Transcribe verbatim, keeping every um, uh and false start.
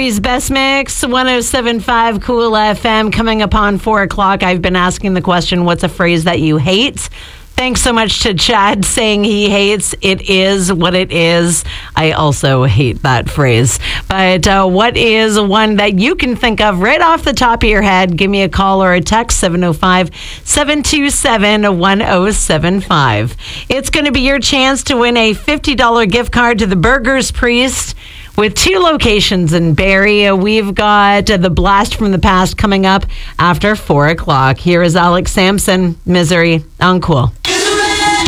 Misery's Best Mix, one oh seven point five Cool F M. Coming upon four o'clock, I've been asking the question, what's a phrase that you hate? Thanks so much to Chad saying he hates. It is what it is. I also hate that phrase. But uh, what is one that you can think of right off the top of your head? Give me a call or a text, seven oh five, seven two seven, one oh seven five. It's going to be your chance to win a fifty dollars gift card to the Burgers Priest with two locations in Barrie. We've got uh, the Blast from the Past coming up after four o'clock. Here is Alex Sampson, Misery on Cool.